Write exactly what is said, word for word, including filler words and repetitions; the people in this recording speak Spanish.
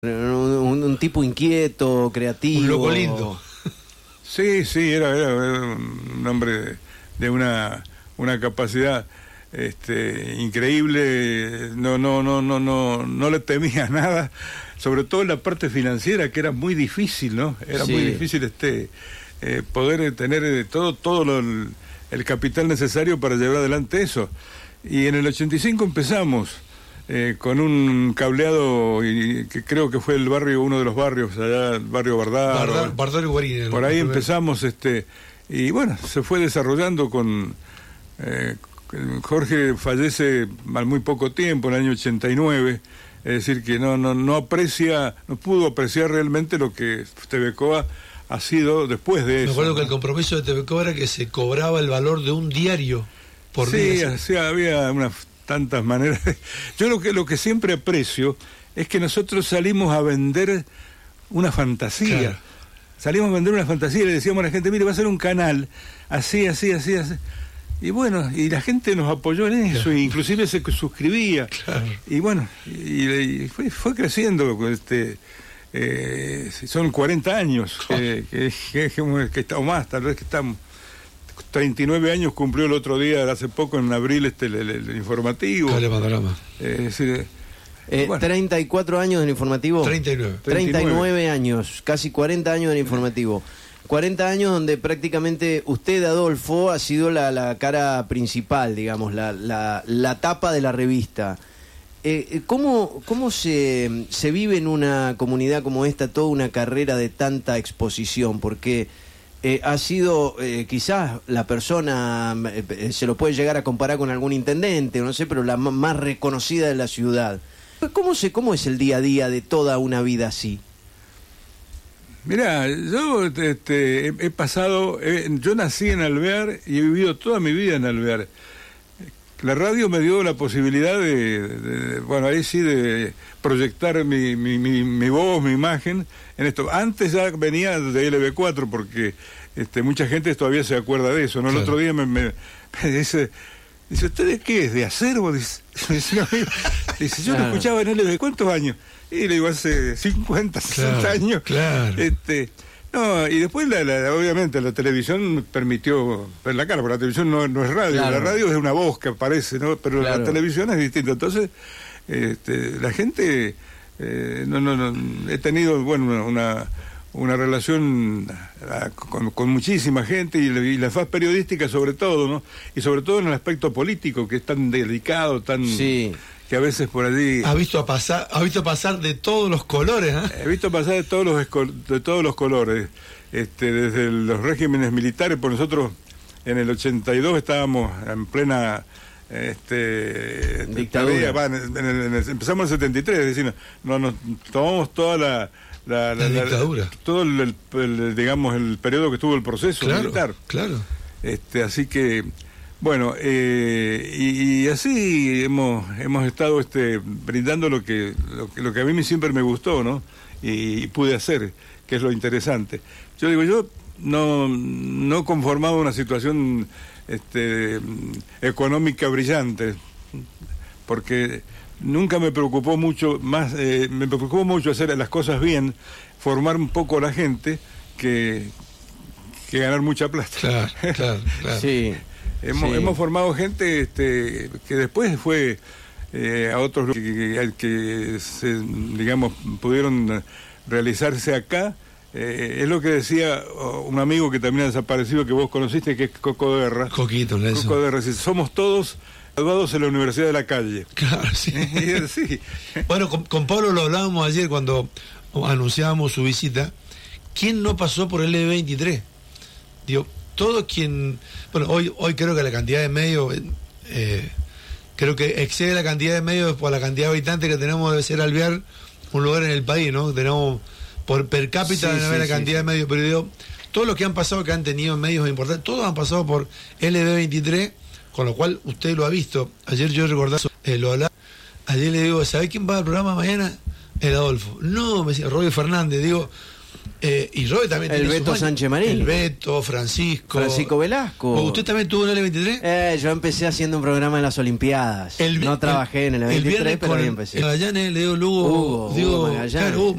Un, un tipo inquieto, creativo. Un loco lindo. Sí, sí, era, era, era un hombre de, de una, una capacidad este, increíble. No, no, no, no, no, no le temía nada, sobre todo en la parte financiera, que era muy difícil, ¿no? Era sí. muy difícil este eh, poder tener todo, todo lo, el, el capital necesario para llevar adelante eso. Y en el ochenta y cinco empezamos. Eh, con un cableado y, que creo que fue el barrio, uno de los barrios allá, el barrio Bardar, Bardar y Guarín, por ahí empezamos, este y bueno, se fue desarrollando con eh, Jorge fallece al muy poco tiempo, en el año ochenta y nueve, es decir que no no no aprecia, no pudo apreciar realmente lo que T V C O A ha sido después de eso. Me acuerdo ¿no? que el compromiso de T V C O A era que se cobraba el valor de un diario por sí, día. Sí, había una tantas maneras. Yo lo que lo que siempre aprecio es que nosotros salimos a vender una fantasía. Claro. Salimos a vender una fantasía y le decíamos a la gente, mire, va a ser un canal así, así, así, así. Y bueno, y la gente nos apoyó en eso, claro. e inclusive se suscribía. Claro. Y bueno, y, y fue, fue creciendo, este eh, son cuarenta años que, que, que, que, que estamos más, tal vez que estamos treinta y nueve años cumplió el otro día, hace poco, en abril, este el, el, el informativo. Dale, panorama. Eh, es decir, eh, bueno. treinta y cuatro años del informativo. treinta y nueve. treinta y nueve años, casi cuarenta años del informativo. cuarenta años donde prácticamente usted, Adolfo, ha sido la, la cara principal, digamos, la, la, la tapa de la revista. Eh, ¿Cómo, cómo se, se vive en una comunidad como esta toda una carrera de tanta exposición? Porque Eh, ha sido eh, quizás la persona, eh, se lo puede llegar a comparar con algún intendente, no sé, pero la m- más reconocida de la ciudad. ¿Cómo, se, ¿Cómo es el día a día de toda una vida así? Mirá, yo este, he, he pasado, he, yo nací en Alvear y he vivido toda mi vida en Alvear. La radio me dio la posibilidad de, de, de bueno, ahí sí, de proyectar mi, mi, mi, mi voz, mi imagen en esto. Antes ya venía de L B cuatro, porque este, mucha gente todavía se acuerda de eso, ¿no? Claro. El otro día me, me, me dice, dice, ¿usted de qué es? ¿De acervo? Dice, dice yo claro. lo escuchaba en L B, ¿cuántos años? Y le digo, hace cincuenta, sesenta claro, años. Claro. Este, no, y después, la, la, obviamente, la televisión permitió ver la cara, porque la televisión no, no es radio, claro. La radio es una voz que aparece, ¿no? Pero claro. La televisión es distinta. Entonces, este, la gente, eh, no, no, no, he tenido, bueno, una, una relación con, con muchísima gente y, y la faz periodística sobre todo, ¿no? Y sobre todo en el aspecto político, que es tan delicado, tan... Sí. que a veces por allí... Ha visto pasar, ha visto pasar de todos los colores, ¿eh? He visto pasar de todos los de todos los colores, este, desde los regímenes militares, por nosotros en el ochenta y dos estábamos en plena este, dictadura. Tarea, en, en el, en el, empezamos en el setenta y tres, es decir, no, nos tomamos toda la... La, la, la dictadura. La, todo el, el, el, digamos, el periodo que estuvo el proceso claro, militar. Claro, este, así que... Bueno, eh, y, y así hemos hemos estado este brindando lo que, lo que lo que a mí siempre me gustó, ¿no? Y, y pude hacer, que es lo interesante. Yo digo, yo no no conformaba una situación este económica brillante, porque nunca me preocupó mucho más eh, me preocupó mucho hacer las cosas bien, formar un poco a la gente que que ganar mucha plata. Claro, claro, claro. Sí. Hemos, sí. hemos formado gente este, que después fue eh, a otros que, que, que se, digamos, pudieron realizarse acá. Eh, es lo que decía un amigo que también ha desaparecido, que vos conociste, que es Coco Guerra. Coquito, eso. Coco Guerra, somos todos graduados en la Universidad de la Calle. Claro, sí. sí. Bueno, con, con Pablo lo hablábamos ayer cuando anunciábamos su visita. ¿Quién no pasó por el L B veintitrés? Digo, todo quien... Bueno, hoy hoy creo que la cantidad de medios, eh, creo que excede la cantidad de medios por la cantidad de habitantes que tenemos, debe ser Alvear un lugar en el país, ¿no? Tenemos, por per cápita, sí, debe haber sí, la cantidad sí. de medios, pero digo, todos los que han pasado, que han tenido medios importantes, todos han pasado por L B veintitrés, con lo cual usted lo ha visto. Ayer yo recordaba, eh, lo hablaba, ayer le digo, ¿sabe quién va al programa mañana? El Adolfo. No, me decía, Robbie Fernández, digo... Eh, y Robe también El tiene Beto sus años. Sánchez Marín. El Beto, Francisco. Francisco Velasco. ¿Usted también tuvo en el veintitrés? Eh, yo empecé haciendo un programa en las Olimpiadas. El, no trabajé el, en el veintitrés, el pero ahí con empecé. Magallanes, Leo Lugo, Hugo, Diego, Hugo Magallanes. Claro, Hugo